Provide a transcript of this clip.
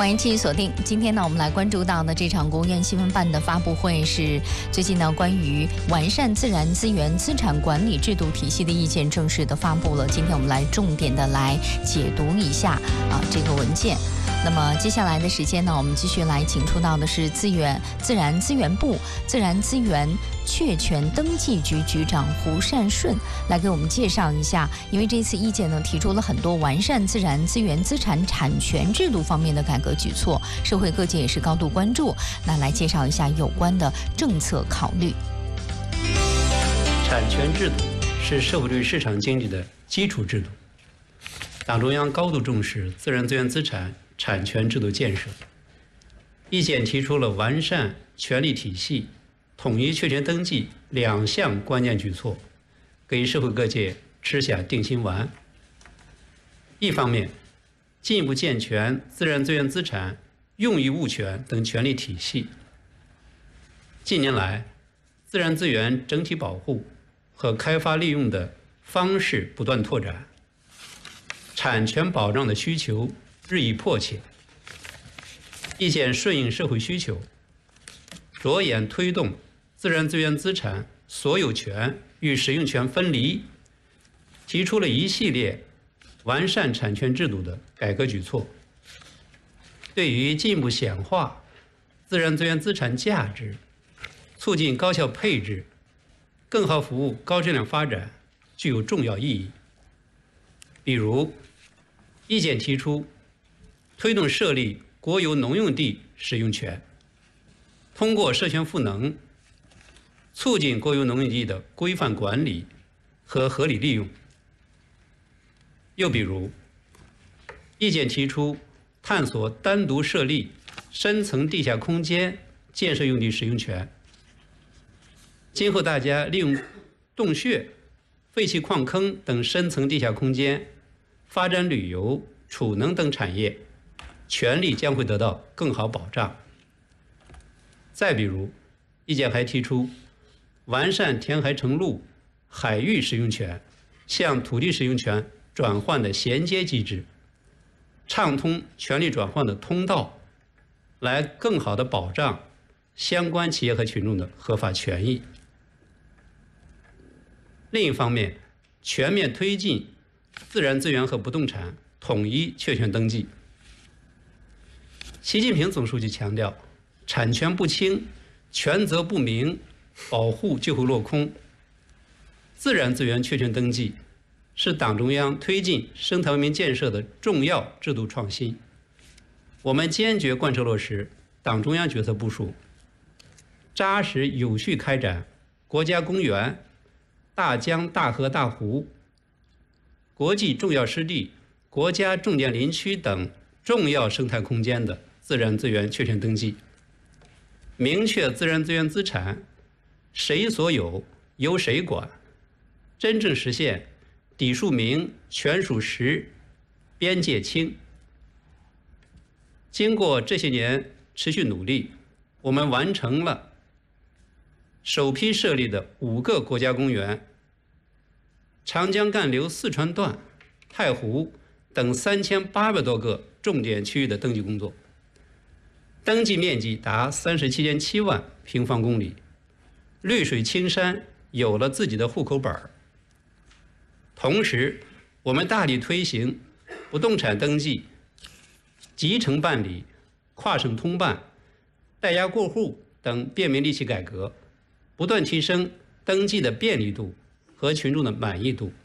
欢迎继续锁定。今天呢，我们来关注到的这场国务院新闻办的发布会是最近呢关于完善自然资源资产管理制度体系的意见正式的发布了。今天我们来重点的来解读一下这个文件。那么接下来的时间呢，我们继续来请出到的是自然资源部自然资源确权登记局局长胡善顺来给我们介绍一下，因为这次意见呢提出了很多完善自然资源资产产权制度方面的改革举措，社会各界也是高度关注。那来介绍一下有关的政策考虑。 产权制度是社会主义市场经济的基础制度，党中央高度重视自然资源资产产权制度建设，意见提出了完善权利体系、统一确权登记2项关键举措，给社会各界吃下定心丸。一方面，进一步健全自然资源资产用益物权等权利体系。近年来，自然资源整体保护和开发利用的方式不断拓展，产权保障的需求日益迫切。意见顺应社会需求，着眼推动自然资源资产所有权与使用权分离，提出了一系列完善产权制度的改革举措。对于进一步显化自然资源资产价值，促进高效配置，更好服务高质量发展，具有重要意义。比如，意见提出推动设立国有农用地使用权，通过社权赋能，促进国有农用地的规范管理和合理利用。又比如，意见提出探索单独设立深层地下空间建设用地使用权，今后大家利用洞穴、废弃矿坑等深层地下空间发展旅游、储能等产业，权利将会得到更好保障。再比如，意见还提出完善填海承陆、海域使用权向土地使用权转换的衔接机制，畅通权利转换的通道，来更好地保障相关企业和群众的合法权益。另一方面，全面推进自然资源和不动产统一确权登记。习近平总书记强调，产权不清、权责不明，保护就会落空。自然资源确权登记是党中央推进生态文明建设的重要制度创新。我们坚决贯彻落实党中央决策部署，扎实有序开展国家公园、大江大河大湖、国际重要湿地、国家重点林区等重要生态空间的自然资源确权登记，明确自然资源资产谁所有、由谁管，真正实现底数明、权属实、边界清。经过这些年持续努力，我们完成了首批设立的5个国家公园、长江干流4川段、太湖等3800多个重点区域的登记工作，登记面积达37.7万平方公里，绿水青山有了自己的户口本。同时，我们大力推行不动产登记集成办理、跨省通办、代押过户等便民利器改革，不断提升登记的便利度和群众的满意度。